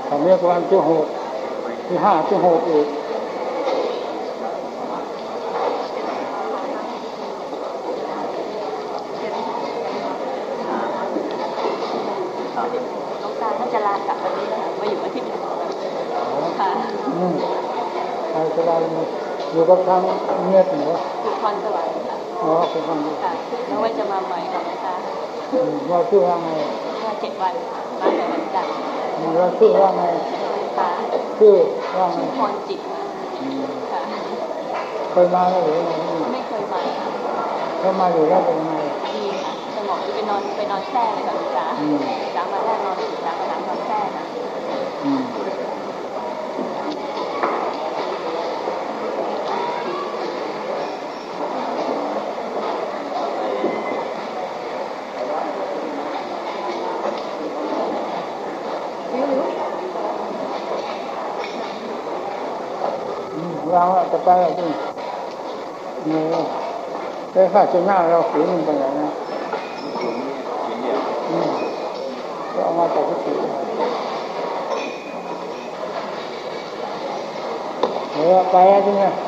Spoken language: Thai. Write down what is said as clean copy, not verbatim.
ทำเรียกวันที่6ที่5ที่6อีกน้องตาน่าจะลากลับวันนี้แล้วมาอยู่อาทิตย์นึงค่ะใครจะได้อยู่กับทางเงียบเหรออยู่พรสวรรค์ค่ะอ๋อคุณฟังค่ะแล้วว่าจะมาใหม่กับน้องตาว่าชื่อว่าไงว่า7 วันมาแต่วันจันทร์เราชื่อว่าไงตาชื่อว่าไงพรจิตค่ะเคยมาแล้วหรือไงไม่เคยมาเขามาอยู่แล้วเป็นไงดีค่ะสงบไปนอนแช่เลยค่ะน้องตา3 วันแรกนอน3 วันหลังนอนแช่นะเราจะไปอะไรที่นี่ได้ค่าเจ้าหน้าเราฝืนมันไปอย่างนั้นก็เอามาจากที่ฝืนไปแล้วที่นี่